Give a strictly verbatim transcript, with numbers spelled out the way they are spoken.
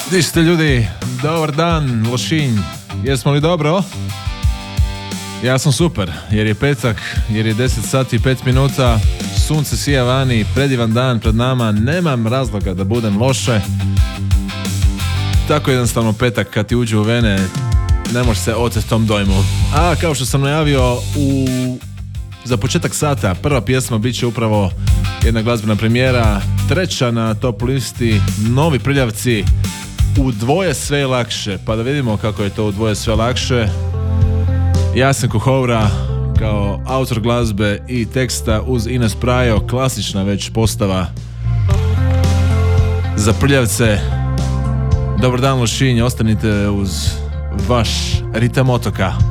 Di ste ljudi, dobar dan, Lošinj, jesmo li dobro? Ja sam super, jer je petak, jer je deset sati i pet minuta, sunce sija vani, predivan dan pred nama, nemam razloga da budem loše. Tako jednostavno petak kad ti uđe u vene, ne možeš se oteti tom dojmu. A kao što sam najavio, u... za početak sata prva pjesma bit će upravo jedna glazbena premijera, treća na top listi, novi prljavci, u dvoje sve je lakše, pa da vidimo kako je to u dvoje sve lakše. Jasen Kuhovra kao autor glazbe i teksta uz Ines Prajo, klasična već postava za prljavce. Dobar dan Lošinj, ostanite uz vaš ritam otoka.